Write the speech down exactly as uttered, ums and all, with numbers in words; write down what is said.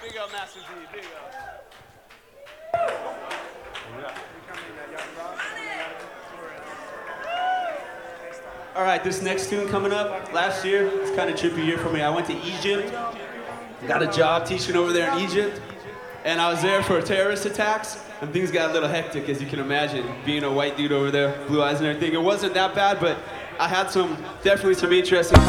Big up, Master D. Big up. All right, this next tune coming up, last year, it's kind of a trippy year for me. I went to Egypt, got a job teaching over there in Egypt, and I was there for terrorist attacks, and things got a little hectic, as you can imagine, being a white dude over there, blue eyes and everything. It wasn't that bad, but I had some, definitely some interesting